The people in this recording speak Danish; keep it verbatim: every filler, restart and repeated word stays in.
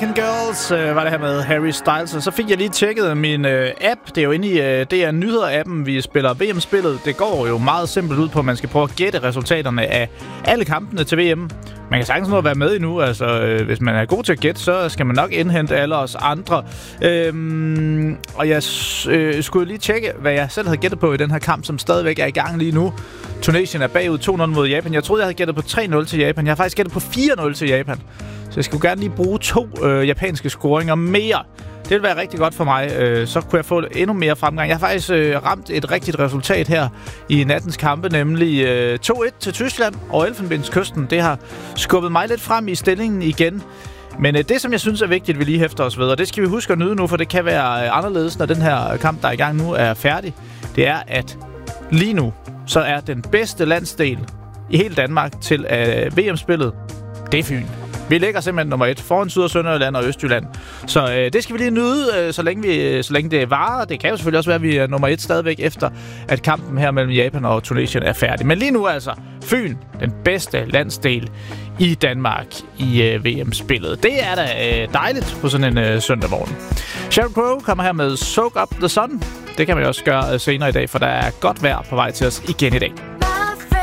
American Girls øh, var det her med Harry Styles. Og så fik jeg lige tjekket min øh, app. Det er jo inde i øh, D R Nyheder-appen, vi spiller V M-spillet. Det går jo meget simpelt ud på, at man skal prøve at gætte resultaterne af alle kampene til V M. Man kan sagtens nå at være med endnu. Altså, øh, hvis man er god til at gætte, så skal man nok indhente alle os andre. Øhm, og jeg øh, skulle lige tjekke, hvad jeg selv havde gættet på i den her kamp, som stadigvæk er i gang lige nu. Tunesien er bagud to nul mod Japan. Jeg troede, jeg havde gættet på tre nul til Japan. Jeg har faktisk gættet på fire nul til Japan. Så jeg skulle gerne lige bruge to øh, japanske scoringer mere. Det ville være rigtig godt for mig. Øh, så kunne jeg få endnu mere fremgang. Jeg har faktisk øh, ramt et rigtigt resultat her i nattens kampe, nemlig øh, to et til Tyskland og Elfenbenskysten. Det har skubbet mig lidt frem i stillingen igen. Men øh, det, som jeg synes er vigtigt, vi lige hæfter os ved, og det skal vi huske at nyde nu, for det kan være øh, anderledes, når den her kamp, der er i gang nu, er færdig. Det er, at lige nu, så er den bedste landsdel i hele Danmark til øh, V M-spillet, det er Fyn. Vi ligger simpelthen nummer et foran Syd- og Sønderjylland og Østjylland. Så øh, det skal vi lige nyde, øh, så, længe vi, så længe det varer. Det kan jo selvfølgelig også være, at vi er nummer et stadigvæk efter, at kampen her mellem Japan og Tunesien er færdig. Men lige nu altså, Fyn, den bedste landsdel i Danmark i øh, V M-spillet. Det er da øh, dejligt på sådan en øh, søndag morgen. Sheryl Crow kommer her med Soak Up the Sun. Det kan man også gøre øh, senere i dag, for der er godt vejr på vej til os igen i dag.